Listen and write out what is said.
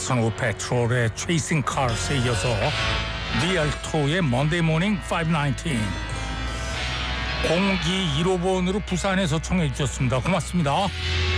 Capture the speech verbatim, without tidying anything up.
스노우 패트롤의 Chasing Cars에 이어서 리얼토의 Monday Morning 오백십구 공이일오 번으로 부산에서 청해 주셨습니다. 고맙습니다.